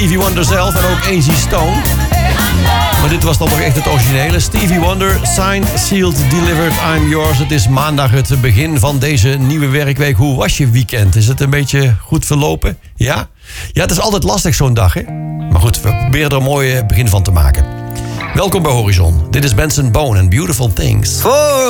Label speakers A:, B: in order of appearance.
A: Stevie Wonder zelf en ook A.Z. Stone. Maar dit was dan toch echt het originele. Stevie Wonder, Signed, Sealed, Delivered, I'm Yours. Het is maandag het begin van deze nieuwe werkweek. Hoe was je weekend? Is het een beetje goed verlopen? Ja? Ja, het is altijd lastig zo'n dag, hè? Maar goed, we proberen er een mooi begin van te maken. Welkom bij Horizon. Dit is Benson Boone en Beautiful Things.